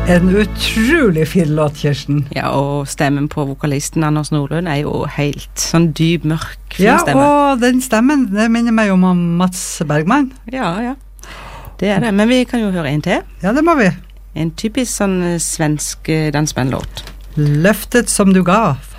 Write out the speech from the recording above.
En utrolig fin låt, Kirsten. Ja, og stemmen på vokalisten Anders Nordlund jo helt sånn dyp, mørk, fin Ja, stemme. og den stemmen, det minner meg om Mats Bergman. Ja, det det. Men vi kan jo høre en til. Ja, det må vi. En typisk sånn svensk dansbandlåt. Løftet som du ga